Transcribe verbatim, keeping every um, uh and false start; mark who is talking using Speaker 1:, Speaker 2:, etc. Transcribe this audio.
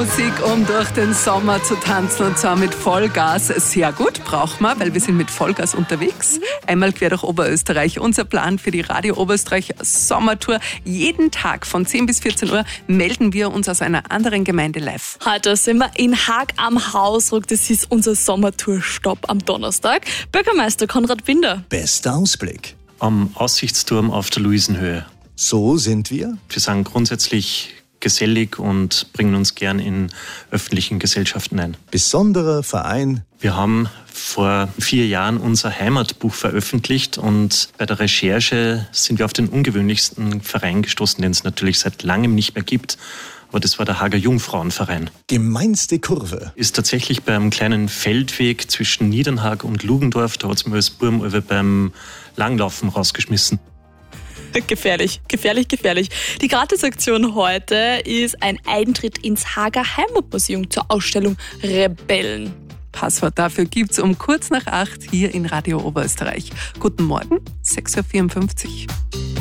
Speaker 1: Musik, um durch den Sommer zu tanzen, und zwar mit Vollgas. Sehr gut, braucht man, weil wir sind mit Vollgas unterwegs. Einmal quer durch Oberösterreich. Unser Plan für die Radio Oberösterreich Sommertour. Jeden Tag von zehn bis vierzehn Uhr melden wir uns aus einer anderen Gemeinde live.
Speaker 2: Heute sind wir in Haag am Hausruck. Das ist unser Sommertour-Stopp am Donnerstag. Bürgermeister Konrad Binder.
Speaker 3: Bester Ausblick.
Speaker 4: Am Aussichtsturm auf der Luisenhöhe.
Speaker 3: So sind wir.
Speaker 4: Wir sind grundsätzlich gesellig und bringen uns gern in öffentlichen Gesellschaften ein.
Speaker 3: Besonderer Verein.
Speaker 4: Wir haben vor vier Jahren unser Heimatbuch veröffentlicht und bei der Recherche sind wir auf den ungewöhnlichsten Verein gestoßen, den es natürlich seit langem nicht mehr gibt. Aber das war der Haager Jungfrauenverein.
Speaker 3: Gemeinste Kurve.
Speaker 4: Ist tatsächlich beim kleinen Feldweg zwischen Niedernhag und Lugendorf, da hat es mir als Burm beim Langlaufen rausgeschmissen.
Speaker 2: Gefährlich, gefährlich, gefährlich. Die Gratisaktion heute ist ein Eintritt ins Haager Heimatmuseum zur Ausstellung Rebellen.
Speaker 1: Passwort dafür gibt's um kurz nach acht hier in Radio Oberösterreich. Guten Morgen, sechs Uhr vierundfünfzig.